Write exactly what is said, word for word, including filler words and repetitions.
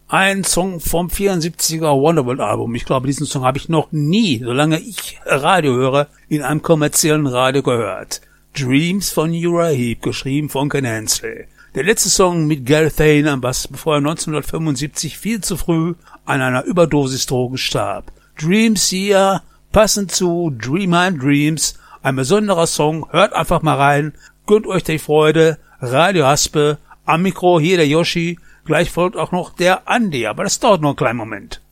Ein Song vom vierundsiebziger Wonderworld Album. Ich glaube, diesen Song habe ich noch nie, solange ich Radio höre, in einem kommerziellen Radio gehört. Dreams von Uriah Heep, geschrieben von Ken Hensley. Der letzte Song mit Gareth Thane am Bass, bevor er neunzehnhundertfünfundsiebzig viel zu früh an einer Überdosis Drogen starb. Dreams hier, passend zu Dream My Dreams, ein besonderer Song, hört einfach mal rein, gönnt euch die Freude, Radio Haspe, am Mikro hier der Yoshi, gleich folgt auch noch der Andi, aber das dauert noch einen kleinen Moment.